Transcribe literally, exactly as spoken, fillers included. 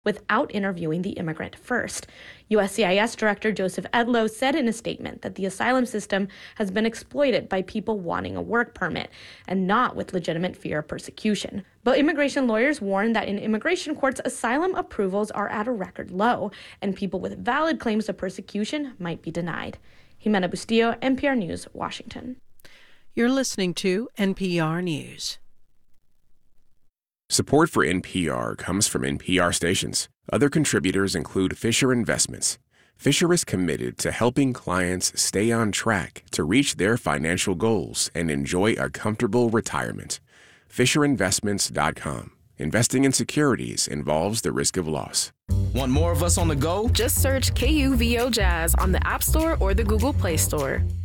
without interviewing the immigrant first. U S C I S Director Joseph Edlow said in a statement that the asylum system has been exploited by people wanting a work permit and not with legitimate fear of persecution. But immigration lawyers warn that in immigration courts, asylum approvals are at a record low, and people with valid claims of persecution might be denied. Jimena Bustillo, N P R News, Washington. You're listening to N P R News. Support for N P R comes from N P R stations. Other contributors include Fisher Investments. Fisher is committed to helping clients stay on track to reach their financial goals and enjoy a comfortable retirement. Fisher Investments dot com. Investing in securities involves the risk of loss. Want more of us on the go? Just search K U V O Jazz on the App Store or the Google Play Store.